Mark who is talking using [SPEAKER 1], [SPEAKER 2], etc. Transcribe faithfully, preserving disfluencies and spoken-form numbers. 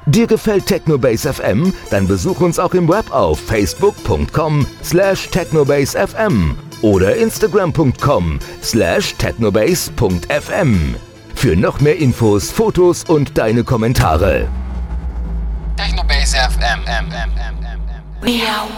[SPEAKER 1] Dir gefällt Technobase F M? Dann besuch uns auch im Web auf facebook punkt com slash technobase f m oder instagram punkt com slash technobase punkt f m. Für noch mehr Infos, Fotos und deine Kommentare.
[SPEAKER 2] Technobase F M. M, M, M, M, M.